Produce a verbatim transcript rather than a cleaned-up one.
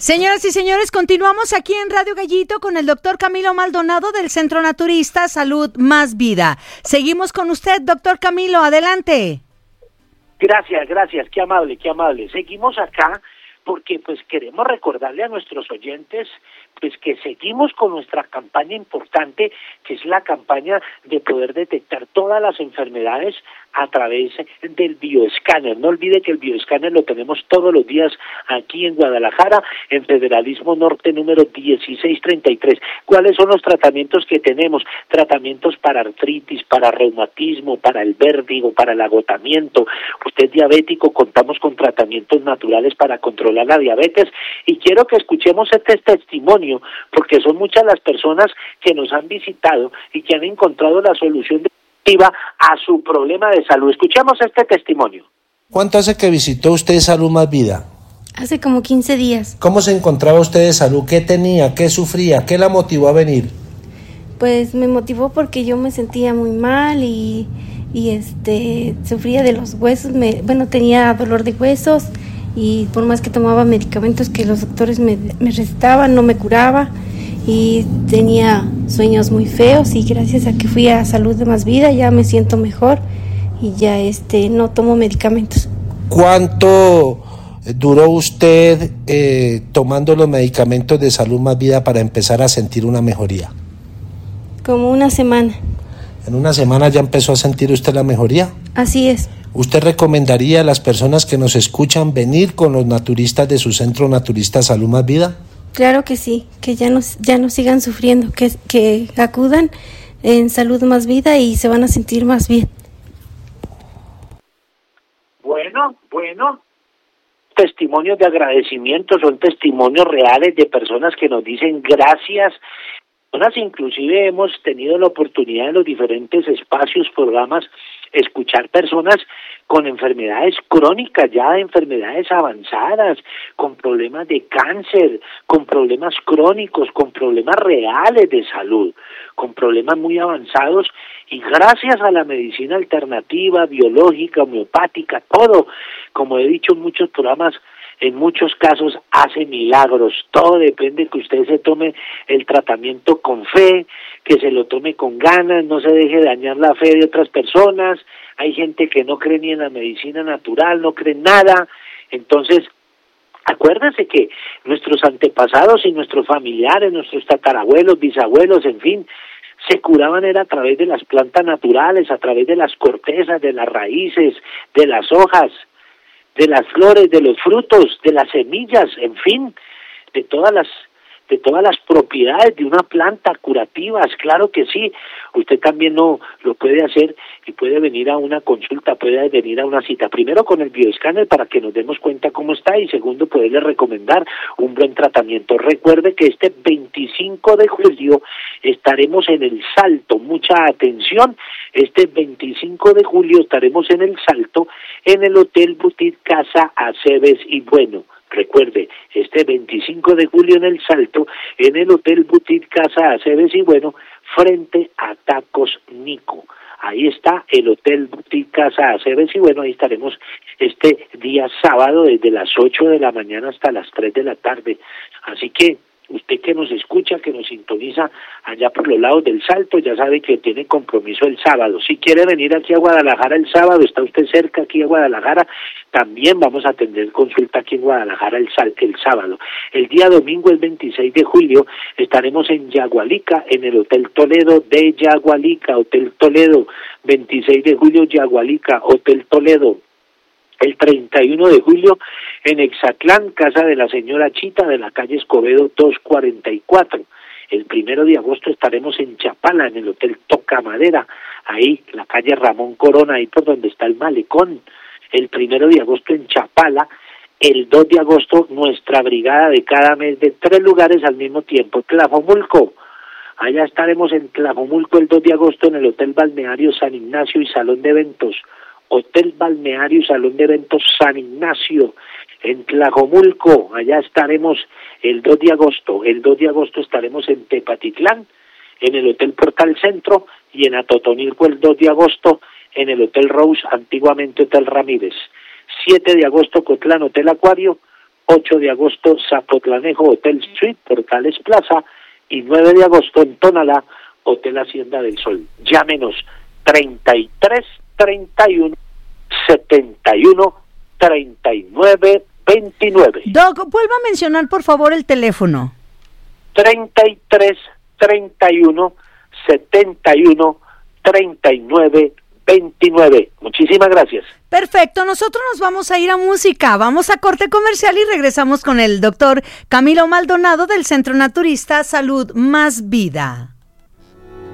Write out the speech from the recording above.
Señoras y señores, continuamos aquí en Radio Gallito con el doctor Camilo Maldonado del Centro Naturista Salud Más Vida. Seguimos con usted, doctor Camilo, adelante. Gracias, gracias, qué amable, qué amable. Seguimos acá porque pues queremos recordarle a nuestros oyentes pues que seguimos con nuestra campaña importante, que es la campaña de poder detectar todas las enfermedades a través del bioescáner. No olvide que el bioescáner lo tenemos todos los días aquí en Guadalajara, en Federalismo Norte número dieciséis treinta y tres. ¿Cuáles son los tratamientos que tenemos? Tratamientos para artritis, para reumatismo, para el vértigo, para el agotamiento. Usted es diabético, contamos con tratamientos naturales para controlar la diabetes, y quiero que escuchemos este testimonio, porque son muchas las personas que nos han visitado y que han encontrado la solución definitiva a su problema de salud. Escuchemos este testimonio. ¿Cuánto hace que visitó usted Salud Más Vida? Hace como quince días. ¿Cómo se encontraba usted de salud? ¿Qué tenía? ¿Qué sufría? ¿Qué la motivó a venir? Pues me motivó porque yo me sentía muy mal y, y este sufría de los huesos, me, bueno, tenía dolor de huesos, y por más que tomaba medicamentos que los doctores me, me recetaban, no me curaba, y tenía sueños muy feos, y gracias a que fui a Salud de Más Vida ya me siento mejor y ya este no tomo medicamentos. ¿Cuánto duró usted eh, tomando los medicamentos de Salud Más Vida para empezar a sentir una mejoría? Como una semana. ¿En una semana ya empezó a sentir usted la mejoría? Así es. ¿Usted recomendaría a las personas que nos escuchan venir con los naturistas de su Centro Naturista Salud Más Vida? Claro que sí, que ya no, ya no sigan sufriendo, que, que acudan en Salud Más Vida y se van a sentir más bien. Bueno, bueno, testimonios de agradecimiento, son testimonios reales de personas que nos dicen gracias. Inclusive hemos tenido la oportunidad en los diferentes espacios, programas, escuchar personas con enfermedades crónicas, ya enfermedades avanzadas, con problemas de cáncer, con problemas crónicos, con problemas reales de salud, con problemas muy avanzados, y gracias a la medicina alternativa, biológica, homeopática, todo, como he dicho en muchos programas, en muchos casos hace milagros. Todo depende de que usted se tome el tratamiento con fe, que se lo tome con ganas, no se deje dañar la fe de otras personas. Hay gente que no cree ni en la medicina natural, no cree en nada. Entonces, acuérdense que nuestros antepasados y nuestros familiares, nuestros tatarabuelos, bisabuelos, en fin, se curaban era a través de las plantas naturales, a través de las cortezas, de las raíces, de las hojas, de las flores, de los frutos, de las semillas, en fin, de todas las de todas las propiedades de una planta curativas. Claro que sí, usted también lo, lo puede hacer y puede venir a una consulta, puede venir a una cita, primero con el bioescáner para que nos demos cuenta cómo está, y segundo poderle recomendar un buen tratamiento. Recuerde que este veinticinco de julio estaremos en el Salto, mucha atención, este veinticinco de julio estaremos en el Salto, en el Hotel Boutique Casa Aceves y Bueno. Recuerde, este veinticinco de julio en el Salto, en el Hotel Boutique Casa Aceves y Bueno, frente a Tacos Nico. Ahí está el Hotel Boutique Casa Aceves y Bueno, ahí estaremos este día sábado desde las ocho de la mañana hasta las tres de la tarde. Así que usted que nos escucha, que nos sintoniza allá por los lados del Salto, ya sabe que tiene compromiso el sábado. Si quiere venir aquí a Guadalajara el sábado, está usted cerca aquí a Guadalajara, también vamos a atender consulta aquí en Guadalajara el, el sábado. El día domingo, el veintiséis de julio, estaremos en Yagualica, en el Hotel Toledo de Yagualica, Hotel Toledo, veintiséis de julio, Yagualica, Hotel Toledo. El treinta y uno de julio en Exatlán, casa de la señora Chita, de la calle Escobedo doscientos cuarenta y cuatro. El primero de agosto estaremos en Chapala, en el Hotel Toca Madera, ahí, la calle Ramón Corona, ahí por donde está el malecón. El primero de agosto en Chapala. El dos de agosto, nuestra brigada de cada mes de tres lugares al mismo tiempo. Tlajomulco, allá estaremos en Tlajomulco el dos de agosto en el Hotel Balneario San Ignacio y Salón de Eventos. Hotel Balneario y Salón de Eventos San Ignacio, en Tlajomulco, allá estaremos el dos de agosto. El dos de agosto estaremos en Tepatitlán, en el Hotel Portal Centro, y en Atotonilco el dos de agosto, en el Hotel Rose, antiguamente Hotel Ramírez. siete de agosto, Cotlán, Hotel Acuario. ocho de agosto, Zapotlanejo, Hotel Suite, Portales Plaza, y nueve de agosto en Tonalá, Hotel Hacienda del Sol. Llámenos treinta y tres, treinta y uno, setenta y uno, treinta y nueve, veintinueve. Doc, vuelva a mencionar por favor el teléfono. treinta y tres, treinta y uno, setenta y uno, treinta y nueve, veintinueve. Muchísimas gracias. Perfecto, nosotros nos vamos a ir a música, vamos a corte comercial y regresamos con el doctor Camilo Maldonado del Centro Naturista Salud Más Vida.